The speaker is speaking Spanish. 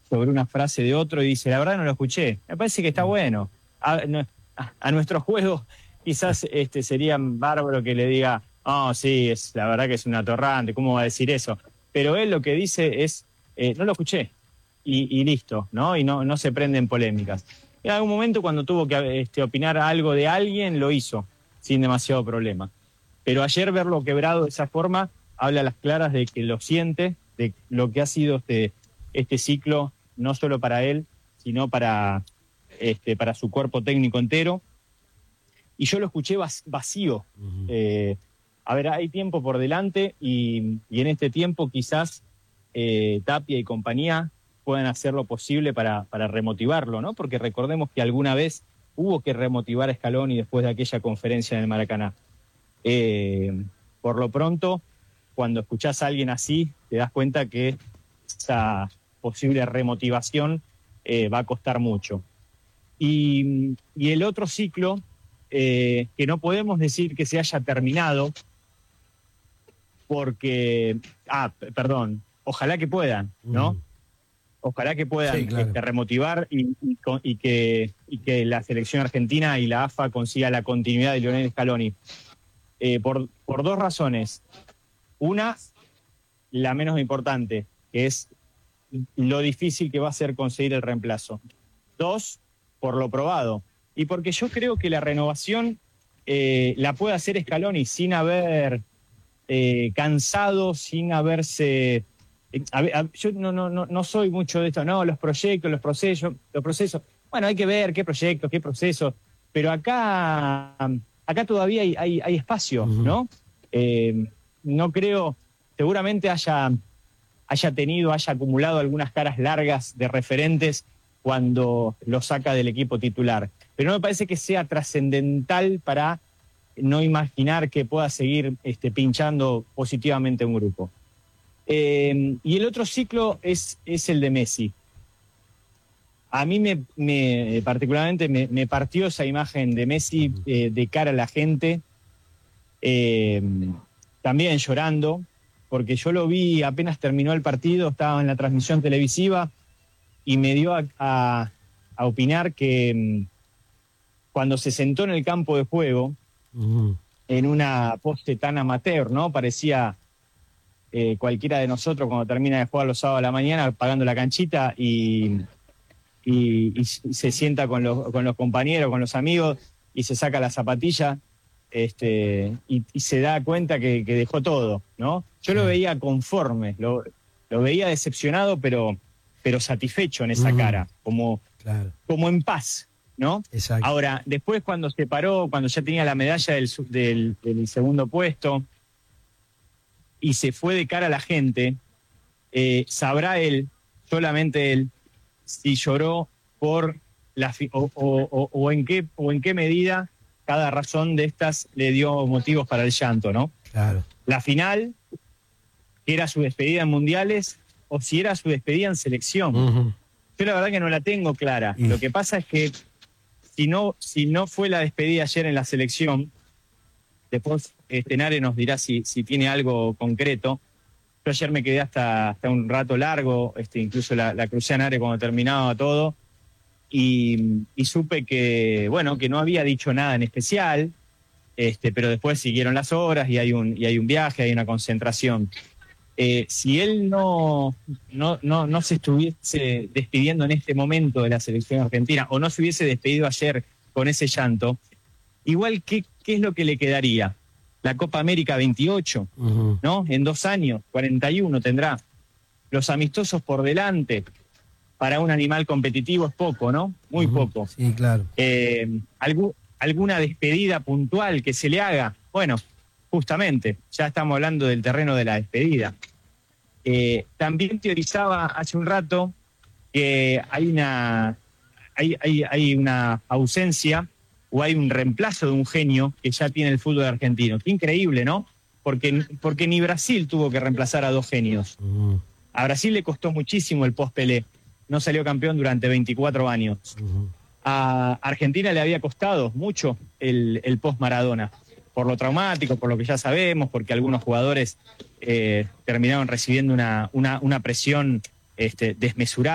sobre una frase de otro y dice, la verdad no lo escuché. Me parece que está bueno. A nuestro juego quizás sería bárbaro que le diga, sí, la verdad que es un atorrante, ¿cómo va a decir eso? Pero él lo que dice es, no lo escuché, y listo, ¿no? Y no se prenden polémicas. En algún momento cuando tuvo que opinar algo de alguien, lo hizo, sin demasiado problema. Pero ayer verlo quebrado de esa forma, habla a las claras de que lo siente, de lo que ha sido este ciclo, no solo para él, sino para su cuerpo técnico entero. Y yo lo escuché vacío. Uh-huh. A ver, hay tiempo por delante y en este tiempo quizás Tapia y compañía puedan hacer lo posible para remotivarlo, ¿no? Porque recordemos que alguna vez hubo que remotivar a Scaloni después de aquella conferencia en el Maracaná. Por lo pronto, cuando escuchás a alguien así, te das cuenta que esa posible remotivación va a costar mucho. Y el otro ciclo, que no podemos decir que se haya terminado, porque, ojalá que puedan, ¿no? Ojalá que puedan sí, claro. remotivar y que la selección argentina y la AFA consiga la continuidad de Lionel Scaloni. Por dos razones. Una, la menos importante, que es lo difícil que va a ser conseguir el reemplazo. Dos, por lo probado. Y porque yo creo que la renovación la puede hacer Scaloni sin haber cansado, sin haberse... yo no soy mucho de esto, los proyectos, los procesos. Bueno, hay que ver qué proyectos, qué procesos, pero acá todavía hay espacio, ¿no? No creo, seguramente haya acumulado algunas caras largas de referentes cuando lo saca del equipo titular. Pero no me parece que sea trascendental para no imaginar que pueda seguir pinchando positivamente un grupo. Y el otro ciclo es el de Messi. A mí particularmente me partió esa imagen de Messi de cara a la gente, también llorando, porque yo lo vi apenas terminó el partido, estaba en la transmisión televisiva y me dio a opinar que cuando se sentó en el campo de juego, en una poste tan amateur, ¿no? Parecía cualquiera de nosotros cuando termina de jugar los sábados a la mañana pagando la canchita y se sienta con los compañeros, con los amigos y se saca la zapatilla y se da cuenta que dejó todo, ¿no? Yo lo veía conforme, lo veía decepcionado pero satisfecho en esa cara, como en paz, ¿no? Exacto. Ahora, después cuando se paró, cuando ya tenía la medalla del segundo puesto y se fue de cara a la gente, sabrá él, solamente él, si lloró por o en qué medida cada razón de estas le dio motivos para el llanto, ¿no? Claro. La final, que era su despedida en mundiales, o si era su despedida en selección. Yo la verdad que no la tengo clara. Lo que pasa es que si no fue la despedida ayer en la selección, después Nare nos dirá si tiene algo concreto. Yo ayer me quedé hasta un rato largo, incluso la crucé a Nare cuando terminaba todo, y supe que no había dicho nada en especial, pero después siguieron las horas y hay un viaje, hay una concentración. Si él no se estuviese despidiendo en este momento de la selección argentina, o no se hubiese despedido ayer con ese llanto, igual, ¿qué es lo que le quedaría? La Copa América 28, ¿no? En 2 años, 41 tendrá. Los amistosos por delante, para un animal competitivo es poco, ¿no? Muy poco. Sí, claro. ¿Alguna despedida puntual que se le haga? Bueno, justamente, ya estamos hablando del terreno de la despedida. También teorizaba hace un rato que hay una ausencia o hay un reemplazo de un genio que ya tiene el fútbol argentino. Qué increíble, ¿no? Porque ni Brasil tuvo que reemplazar a 2 genios. A Brasil le costó muchísimo el post-Pelé. No salió campeón durante 24 años. A Argentina le había costado mucho el post-Maradona. Por lo traumático, por lo que ya sabemos, porque algunos jugadores terminaron recibiendo una presión desmesurada.